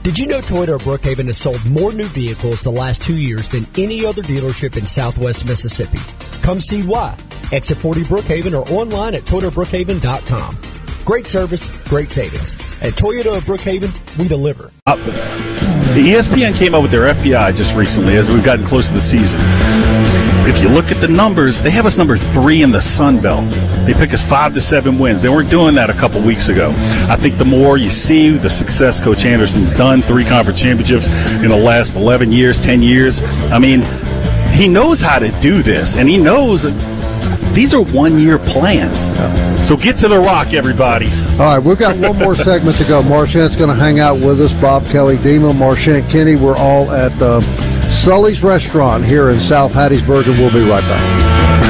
Did you know Toyota of Brookhaven has sold more new vehicles the last 2 years than any other dealership in Southwest Mississippi? Come see why. Exit 40 Brookhaven or online at ToyotaBrookhaven.com. Great service, great savings. At Toyota of Brookhaven, we deliver. The ESPN came out with their FPI just recently as we've gotten close to the season. If you look at the numbers, they have us number 3 in the Sun Belt. They pick us 5 to 7 wins. They weren't doing that a couple weeks ago. I think the more you see the success Coach Anderson's done, 3 conference championships in the last 11 years, 10 years, I mean, he knows how to do this, and he knows these are one-year plans. So get to the rock, everybody. All right, we've got one more segment to go. Marchant's going to hang out with us. Bob Kelly, Dima, Marchant, Kenny. We're all at Sully's Restaurant here in South Hattiesburg, and we'll be right back.